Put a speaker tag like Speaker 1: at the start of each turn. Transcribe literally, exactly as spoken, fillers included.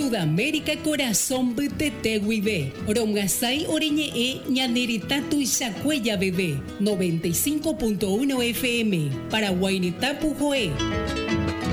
Speaker 1: Sudamérica Corazón Betete Huive. Rongasai Oreñe E Ñaneritatu Ishacuella Bebé. noventa y cinco punto uno F M. Paraguainitapu Joe.